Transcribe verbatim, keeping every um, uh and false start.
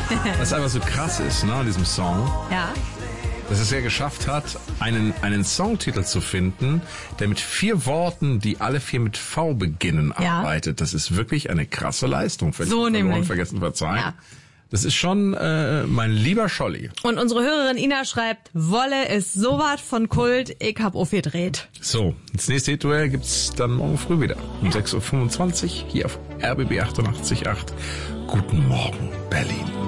Was einfach so krass ist, ne, an diesem Song, Ja. dass es ja geschafft hat, einen, einen Songtitel zu finden, der mit vier Worten, die alle vier mit V beginnen, Ja. arbeitet. Das ist wirklich eine krasse Leistung. Völlig So verloren, nämlich. vergessen, verzeihen. Ja. Das ist schon äh, mein lieber Scholli. Und unsere Hörerin Ina schreibt, Wolle ist so wat von Kult, ich hab aufgedreht. So, das nächste Hit-Duell gibt's dann morgen früh wieder. Um sechs Uhr fünfundzwanzig hier auf R B B achtundachtzig Komma acht. Guten Morgen, Berlin.